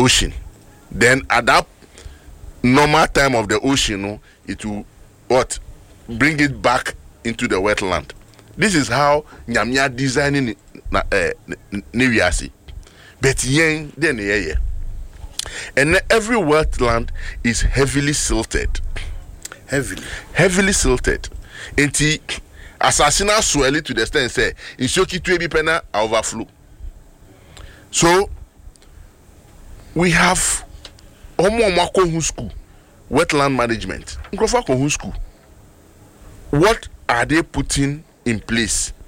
ocean. Then at that normal time of the ocean, it will bring it back into the wetland. This is how Nyamia designing Neviasi. But yen then yeah. And every wetland is heavily silted. Heavily silted. Enti assassinal swelling to the extent say in shoki to be pena overflow. So we have Omo school, wetland management. School. What are they putting in place